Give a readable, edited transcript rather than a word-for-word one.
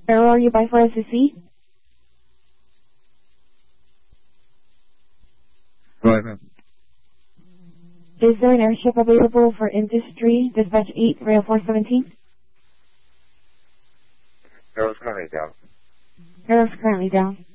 Arrow, are you by for SCC? Go ahead, ma'am. Is there an airship available for industry? Dispatch 8, rail 417? Arrow's currently down. Arrow's currently down.